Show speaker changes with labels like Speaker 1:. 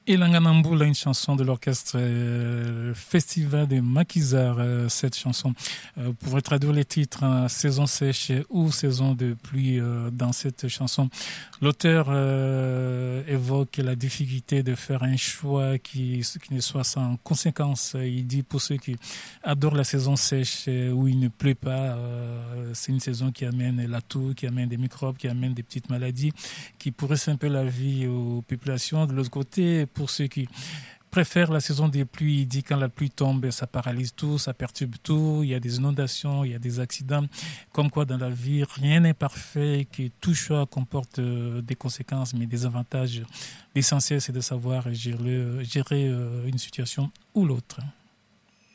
Speaker 1: Ilanganamboula, une chanson de l'orchestre Festival des Maquisards. Cette chanson, pour traduire les titres, hein, saison sèche ou saison de pluie, dans cette chanson, l'auteur évoque la difficulté de faire un choix qui ne soit sans conséquence. Il dit pour ceux qui adorent la saison sèche où il ne pleut pas, c'est une saison qui amène la toux, qui amène des microbes, qui amène des petites maladies, qui pourrissent un peu la vie aux populations. De l'autre côté, pour ceux qui préfèrent la saison des pluies, il dit quand la pluie tombe, ça paralyse tout, ça perturbe tout, il y a des inondations, il y a des accidents. Comme quoi dans la vie, rien n'est parfait, que tout choix comporte des conséquences, mais des avantages. L'essentiel, c'est de savoir gérer une situation ou l'autre.